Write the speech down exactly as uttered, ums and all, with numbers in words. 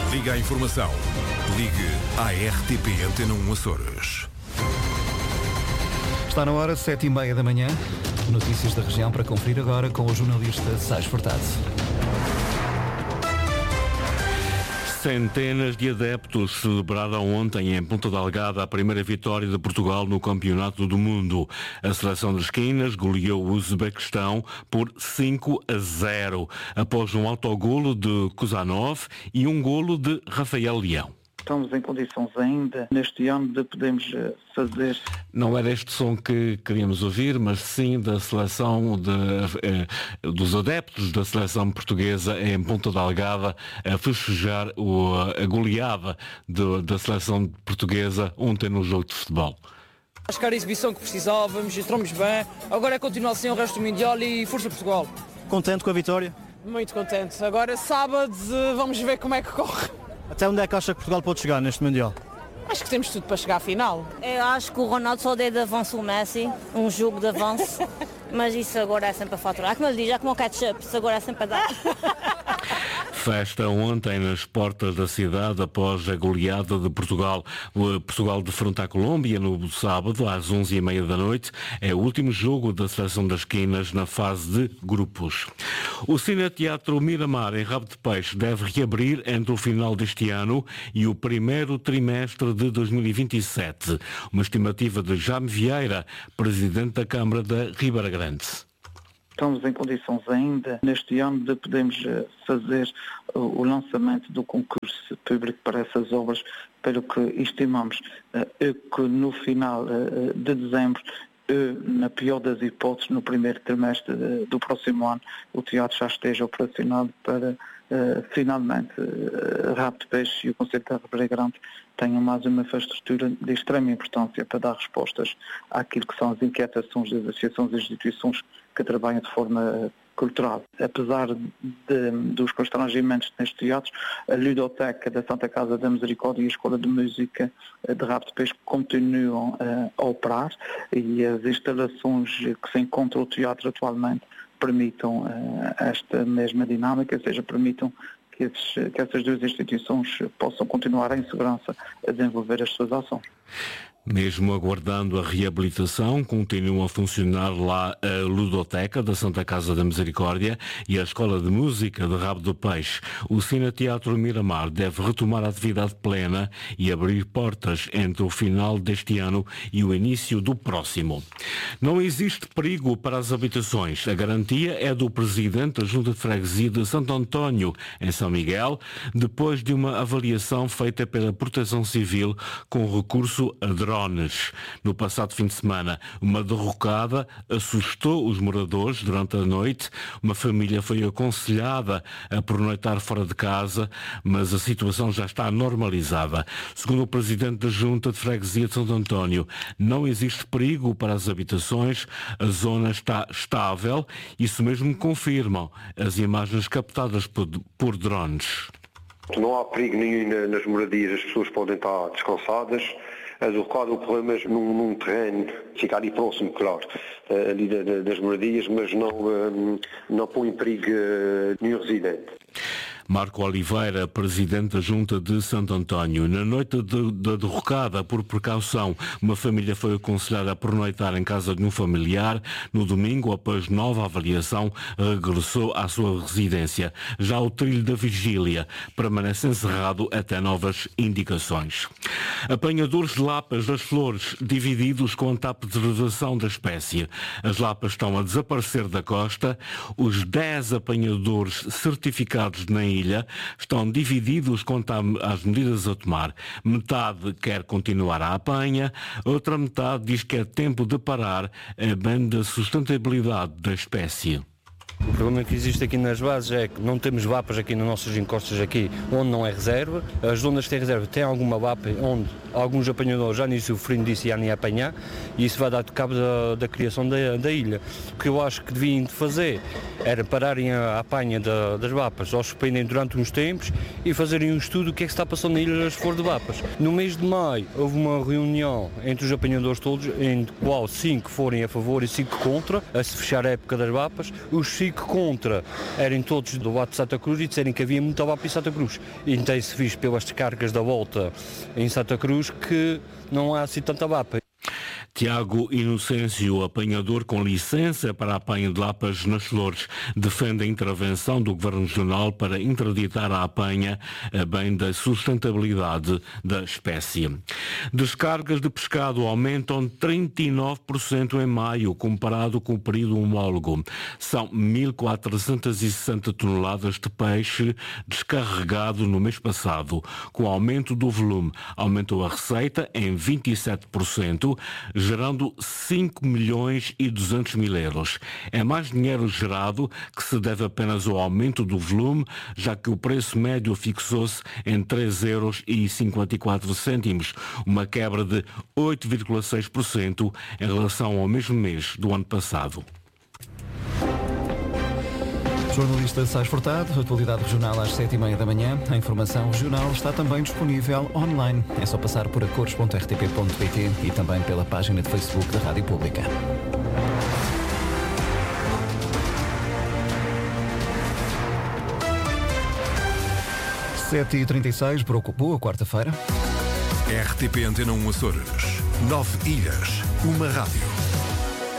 Liga à informação. Ligue à R T P Antena um Açores. Está na hora, sete e meia da manhã. Notícias da região para conferir agora com o jornalista Sais Furtado. Centenas de adeptos celebraram ontem em Ponta Delgada a primeira vitória de Portugal no Campeonato do Mundo. A seleção de esquinas goleou o Uzbequistão por cinco a zero, após um autogolo de Kuzanov e um golo de Rafael Leão. Estamos em condições ainda, neste ano, de podermos fazer... Não era este som que queríamos ouvir, mas sim da seleção, de, eh, dos adeptos da seleção portuguesa em Ponta Delgada a festejar o, a goleada de, da seleção portuguesa ontem no jogo de futebol. Acho que era a exibição que precisávamos, entramos bem, agora é continuar assim o resto do Mundial e força Portugal. Contente com a vitória? Muito contente. Agora sábado vamos ver como é que corre. Até onde é que acha que Portugal pode chegar neste Mundial? Acho que temos tudo para chegar à final. Eu acho que o Ronaldo só deu de avanço o Messi, um jogo de avanço, mas isso agora é sempre a faturar. Como ele diz, já como o ketchup, isso agora é sempre a dar. Festa ontem nas portas da cidade após a goleada de Portugal. O Portugal defronta a Colômbia no sábado às onze e meia da noite. É o último jogo da seleção das esquinas na fase de grupos. O Cineteatro Miramar em Rabo de Peixe deve reabrir entre o final deste ano e o primeiro trimestre de dois mil e vinte e sete. Uma estimativa de Jaime Vieira, presidente da Câmara da Ribeira Grande. Estamos em condições ainda, neste ano, de podermos fazer o lançamento do concurso público para essas obras, pelo que estimamos que no final de dezembro, na pior das hipóteses, no primeiro trimestre do próximo ano, o teatro já esteja operacional para, finalmente, Rabo de Peixe e o Concelho da Ribeira Grande tenham mais uma infraestrutura de extrema importância para dar respostas àquilo que são as inquietações das associações e instituições que trabalham de forma cultural. Apesar de, dos constrangimentos nestes teatros, a Ludoteca da Santa Casa da Misericórdia e a Escola de Música de Rabo de Peixe continuam uh, a operar e as instalações que se encontram no teatro atualmente permitam uh, esta mesma dinâmica, ou seja, permitam que, esses, que essas duas instituições possam continuar em segurança a desenvolver as suas ações. Mesmo aguardando a reabilitação, continuam a funcionar lá a Ludoteca da Santa Casa da Misericórdia e a Escola de Música de Rabo do Peixe. O Cineteatro Miramar deve retomar a atividade plena e abrir portas entre o final deste ano e o início do próximo. Não existe perigo para as habitações. A garantia é do Presidente da Junta de Freguesia de Santo António, em São Miguel, depois de uma avaliação feita pela Proteção Civil com recurso a drones. No passado fim de semana, uma derrocada assustou os moradores durante a noite. Uma família foi aconselhada a pernoitar fora de casa, mas a situação já está normalizada. Segundo o Presidente da Junta de Freguesia de Santo António, não existe perigo para as habitações, a zona está estável, isso mesmo confirmam as imagens captadas por, por drones. Não há perigo nenhum nas moradias, as pessoas podem estar descansadas. A derrocada, o problema é num, num terreno, fica ali próximo, claro, ali das moradias, mas não, não põe em perigo nenhum residente. Marco Oliveira, Presidente da Junta de Santo António. Na noite da derrocada, por precaução, uma família foi aconselhada a pernoitar em casa de um familiar. No domingo, após nova avaliação, regressou à sua residência. Já o trilho da vigília permanece encerrado até novas indicações. Apanhadores de lapas das flores, divididos com a TAP de preservação da espécie. As lapas estão a desaparecer da costa. Os dez apanhadores certificados na ilha estão divididos quanto às medidas a tomar. Metade quer continuar a apanha, outra metade diz que é tempo de parar, a bem da sustentabilidade da espécie. O problema que existe aqui nas bases é que não temos vapas aqui nas nossas encostas aqui, onde não é reserva. As zonas que têm reserva têm alguma vapa onde alguns apanhadores já nem sofrendo disso e já nem apanhar, e isso vai dar de cabo da, da criação da, da ilha. O que eu acho que deviam fazer era pararem a, a apanha da, das vapas, ou suspenderem durante uns tempos e fazerem um estudo do que é que está passando na ilha das flores de vapas. No mês de maio houve uma reunião entre os apanhadores todos, em qual cinco forem a favor e cinco contra, a se fechar a época das vapas. Os cinco pico contra eram todos do lado de Santa Cruz e disserem que havia muita V A P em Santa Cruz. E tem-se visto pelas descargas da volta em Santa Cruz que não há assim tanta V A P. Tiago Inocêncio, apanhador com licença para a apanha de lapas nas Flores, defende a intervenção do Governo Regional para interditar a apanha, a bem da sustentabilidade da espécie. Descargas de pescado aumentam trinta e nove por cento em maio, comparado com o período homólogo. São mil quatrocentas e sessenta toneladas de peixe descarregado no mês passado. Com o aumento do volume, aumentou a receita em vinte e sete por cento, gerando cinco milhões e duzentos mil euros. É mais dinheiro gerado que se deve apenas ao aumento do volume, já que o preço médio fixou-se em três euros e cinquenta e quatro cêntimos, uma quebra de oito vírgula seis por cento em relação ao mesmo mês do ano passado. Jornalista Sais Furtado, atualidade regional às sete e meia da manhã. A informação regional está também disponível online. É só passar por acores ponto r t p ponto p t e também pela página de Facebook da Rádio Pública. sete e trinta e seis, boa quarta-feira. R T P Antena um Açores. Nove ilhas, uma rádio.